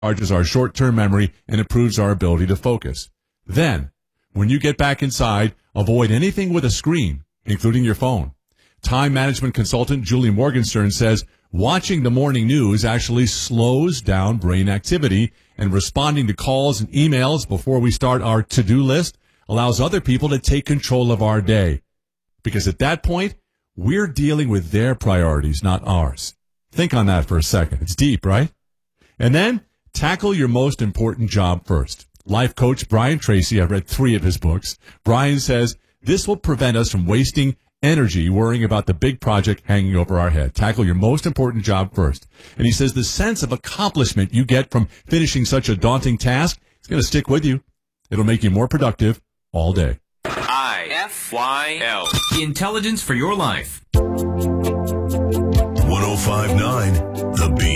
Charges our short-term memory and improves our ability to focus. Then, when you get back inside, avoid anything with a screen, including your phone. Time management consultant Julie Morgenstern says watching the morning news actually slows down brain activity, and responding to calls and emails before we start our to-do list allows other people to take control of our day. Because at that point, we're dealing with their priorities, not ours. Think on that for a second. It's deep, right? And then, tackle your most important job first. Life coach Brian Tracy, I've read 3 of his books. Brian says this will prevent us from wasting energy worrying about the big project hanging over our head. Tackle your most important job first. And he says the sense of accomplishment you get from finishing such a daunting task is going to stick with you. It'll make you more productive all day. IFYL. Intelligence for your life. 105.9 The Beat.